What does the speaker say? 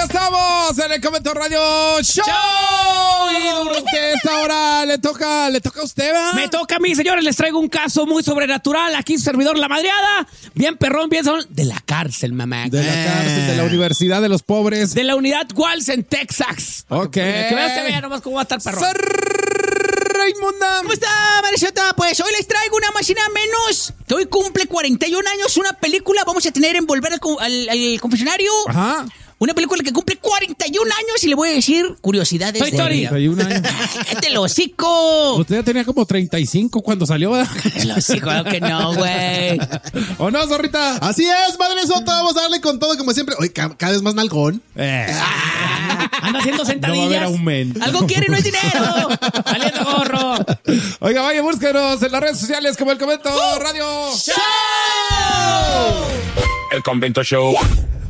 estamos en el Comento Radio Show. Y durante esta hora le toca a usted, ¿verdad? Me toca a mí, señores. Les traigo un caso muy sobrenatural. Aquí su servidor, La Madreada. Bien perrón, bien son de la cárcel, mamá. De la cárcel, de la Universidad de los Pobres. De la unidad Walls en Texas. Ok. Que vea usted, vea nomás cómo va a estar perrón. Raimunda. ¿Cómo está, Marisota? Pues hoy les traigo una más y nada menos que hoy cumple 41 años una película. Vamos a tener en Volver al Confesionario. Ajá. Una película que cumple 41 años y le voy a decir curiosidades Toy Story. 41 años. ¡Cállate el hocico! Usted ya tenía como 35 cuando salió, ¿verdad? El hocico, claro que no, güey. ¿O no, zorrita? Así es, Madre Sota, vamos a darle con todo como siempre. Oye, cada vez más nalgón. Anda haciendo No va a haber sentadillas. aumento. Algo quiere y no es dinero. Saliendo gorro. Oiga, vaya, búsquenos en las redes sociales como el Comento Radio ¡Show! El Convento Show.